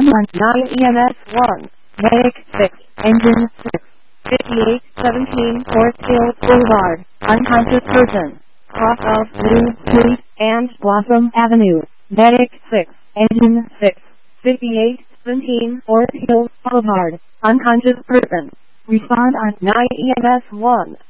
on 9 EMS 1, Medic 6, Engine 6, 5817 Foresthill Boulevard, unconscious person, cross of Blue Street and Blossom Avenue, Medic 6, Engine 6, 5817 Foresthill Boulevard, unconscious person. Respond on 9 EMS 1.